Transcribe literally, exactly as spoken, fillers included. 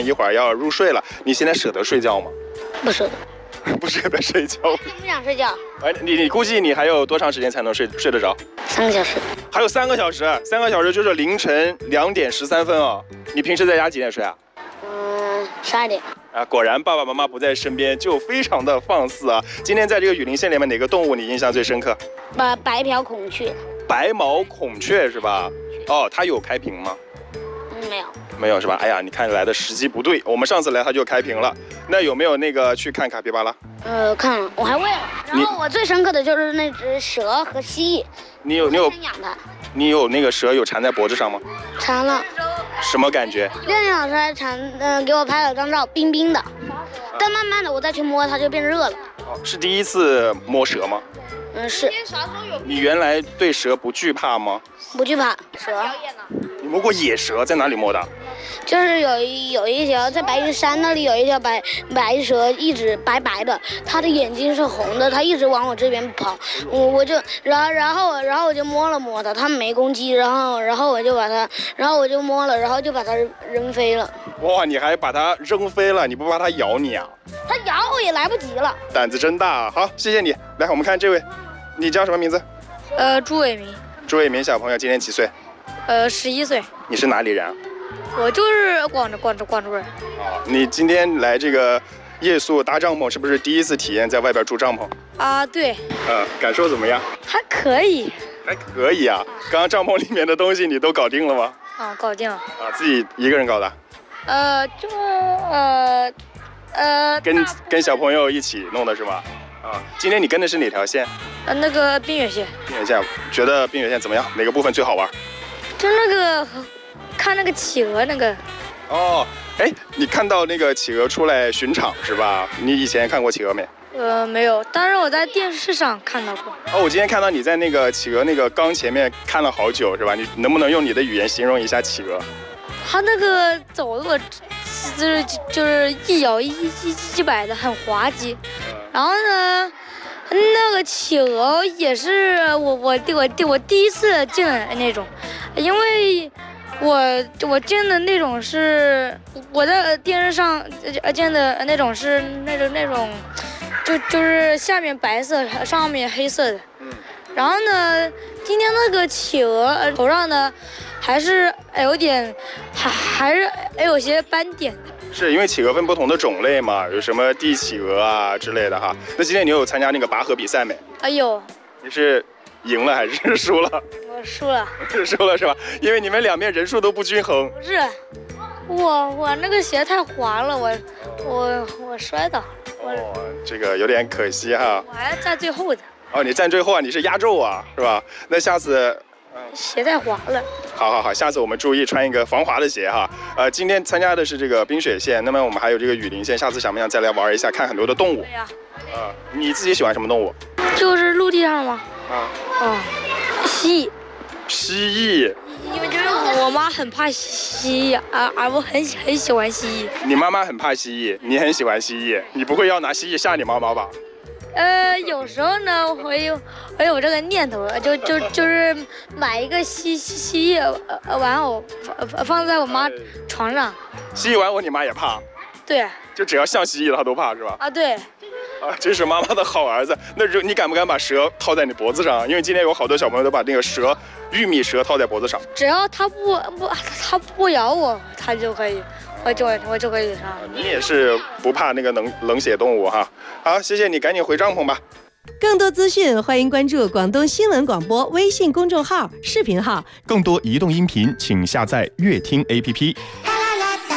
一会儿要入睡了，你现在舍得睡觉吗？ 不舍得， 不舍得睡觉。 不想睡觉。 哎，你你估计你还有多长时间才能睡睡得着？ 三个小时。 还有三个小时，三个小时就是凌晨两点十三分哦。你平时在家几点睡啊？ 嗯，十二点。 啊，果然爸爸妈妈不在身边，就非常的放肆啊。今天在这个雨林县里面，哪个动物你印象最深刻？ 白白瓢孔雀。 白毛孔雀是吧？哦，它有开屏吗？ 嗯，没有。 没有是吧？哎呀，你看来的时机不对，我们上次来它就开屏了。那有没有那个去看卡皮巴拉？ 呃，看了，我还喂了。然后我最深刻的就是那只蛇和蜥蜴。 你有你有养它？ 你有那个蛇有缠在脖子上吗？ 缠了。 什么感觉？ 练练老师还缠，嗯、呃，给我拍了张照，冰冰的。但慢慢的我再去摸它就变热了。 哦，是第一次摸蛇吗？ 嗯，是。 你原来对蛇不惧怕吗？ 不惧怕蛇。 你摸过野蛇，在哪里摸的？ 就是有一有一条在白云山那里有一条白白蛇，一直白白的，它的眼睛是红的，它一直往我这边跑，我我就然后然后然后我就摸了摸它，它没攻击，然后然后我就把它，然后我就摸了，然后就把它扔飞了。 哇，你还把它扔飞了，你不怕它咬你啊？ 它咬我也来不及了。 胆子真大啊！好，谢谢你。来，我们看这位，你叫什么名字？ 呃，朱伟民。 朱伟民小朋友今年几岁？ 呃，十一岁。 你是哪里人啊？ 我就是广州广州广州人。 哦，你今天来这个夜宿搭帐篷，是不是第一次体验在外边住帐篷？ 啊，对。 呃，感受怎么样？ 还可以。 还可以啊。刚刚帐篷里面的东西你都搞定了吗？ 啊，搞定了。 啊，自己一个人搞的？ 呃，就呃呃。 跟跟小朋友一起弄的是吗？啊，今天你跟的是哪条线？ 呃，那个冰雪线。 冰雪线，觉得冰雪线怎么样？哪个部分最好玩？ 就那个。看那个企鹅那个， 哦，哎，你看到那个企鹅出来巡场是吧？你以前看过企鹅没？ 呃，没有，但是我在电视上看到过。 哦，我今天看到你在那个企鹅那个缸前面看了好久是吧？你能不能用你的语言形容一下企鹅？ 它那个走路就是就是一摇一一一摆的，很滑稽。然后呢，那个企鹅也是我我我我第一次见的那种。因为我我见的那种是我在电视上见的那种是那种那种，就就是下面白色，上面黑色的。嗯。然后呢，今天那个企鹅头上呢，还是有点，还还是有些斑点的。 是因为企鹅分不同的种类嘛，有什么帝企鹅啊之类的哈。那今天你有参加那个拔河比赛没？ 哎呦。 你是赢了还是输了？ 我输了。 输了是吧？因为你们两边人数都不均衡。 不是，我我那个鞋太滑了，我我我摔倒了。 哦，这个有点可惜哈。 我还站最后的。 哦，你站最后啊？你是压轴啊，是吧？那下次， 嗯，鞋太滑了。 好好好，下次我们注意穿一个防滑的鞋哈。呃，今天参加的是这个冰雪线，那么我们还有这个雨林线，下次想不想再来玩一下，看很多的动物？ 对呀。 啊，你自己喜欢什么动物？ 就是陆地上吗？ 啊。 哦，蜥蜴。 蜥蜴。 因为就是我妈很怕蜥蜴，而而我很很喜欢蜥蜴。 你妈妈很怕蜥蜴，你很喜欢蜥蜴，你不会要拿蜥蜴吓你妈妈吧？ 呃，有时候呢，我有我有这个念头，就就就是买一个蜥蜥蜴呃玩偶放放在我妈床上。 蜥蜴玩偶你妈也怕？ 对。 就只要像蜥蜴的她都怕是吧？ 啊，对。 啊，真是妈妈的好儿子。那你敢不敢把蛇套在你脖子上？因为今天有好多小朋友都把那个蛇，玉米蛇套在脖子上。 只要它不不它不咬我，它就可以，我就我就可以上。 你也是不怕那个冷冷血动物哈？好，谢谢你，赶紧回帐篷吧。 更多资讯，欢迎关注广东新闻广播微信公众号、视频号。 更多移动音频，请下载乐听 A P P。